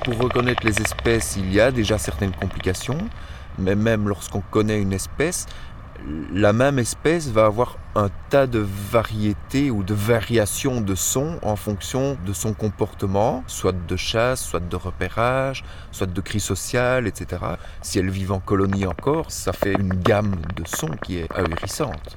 pour reconnaître les espèces, il y a déjà certaines complications, mais même lorsqu'on connaît une espèce, la même espèce va avoir un tas de variétés ou de variations de sons en fonction de son comportement, soit de chasse, soit de repérage, soit de cris social, etc. Si elles vivent en colonie encore, ça fait une gamme de sons qui est ahurissante.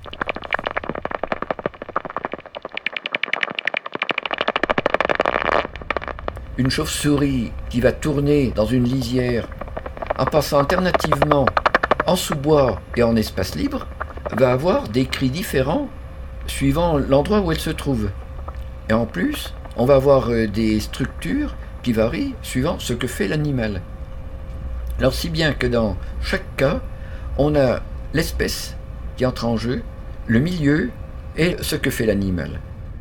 Une chauve-souris qui va tourner dans une lisière en passant alternativement en sous-bois et en espace libre va avoir des cris différents suivant l'endroit où elle se trouve. Et en plus, on va avoir des structures qui varient suivant ce que fait l'animal. Alors si bien que dans chaque cas, on a l'espèce qui entre en jeu, le milieu et ce que fait l'animal.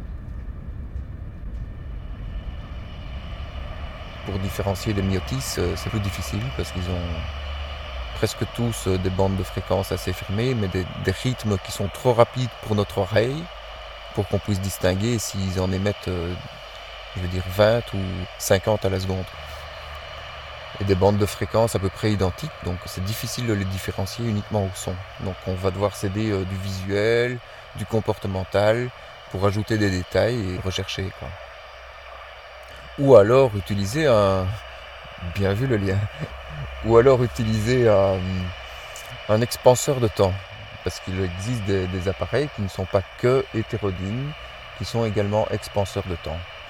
Pour différencier les myotis, c'est plus difficile parce qu'ils ont presque tous des bandes de fréquences assez fermées, mais des rythmes qui sont trop rapides pour notre oreille, pour qu'on puisse distinguer s'ils en émettent, 20 ou 50 à la seconde. Et des bandes de fréquences à peu près identiques, donc c'est difficile de les différencier uniquement au son. Donc on va devoir s'aider du visuel, du comportemental, pour ajouter des détails et rechercher, quoi. Ou alors utiliser bien vu le lien, ou alors utiliser un expanseur de temps, parce qu'il existe des appareils qui ne sont pas que hétérodynes, qui sont également expanseurs de temps.